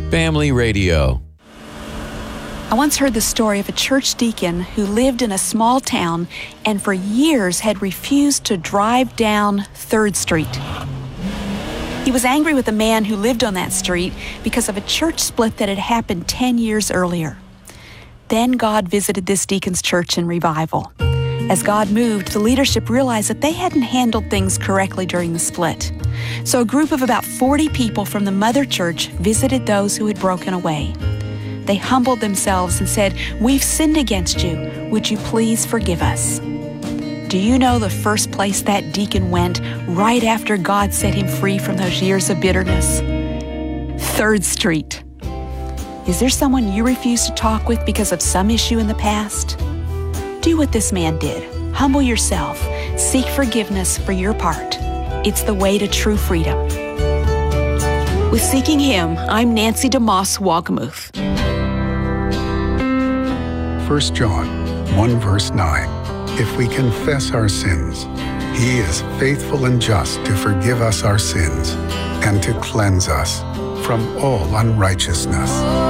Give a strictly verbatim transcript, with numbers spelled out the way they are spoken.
Family Radio. I once heard the story of a church deacon who lived in a small town and for years had refused to drive down third Street. He was angry with the man who lived on that street because of a church split that had happened ten years earlier. Then God visited this deacon's church in revival. As God moved, the leadership realized that they hadn't handled things correctly during the split. So a group of about forty people from the mother church visited those who had broken away. They humbled themselves and said, "We've sinned against you. Would you please forgive us?" Do you know the first place that deacon went right after God set him free from those years of bitterness? third Street. Is there someone you refuse to talk with because of some issue in the past? Do what this man did. Humble yourself. Seek forgiveness for your part. It's the way to true freedom. With Seeking Him, I'm Nancy DeMoss Wolgemuth. First John one verse nine. If we confess our sins, He is faithful and just to forgive us our sins and to cleanse us from all unrighteousness.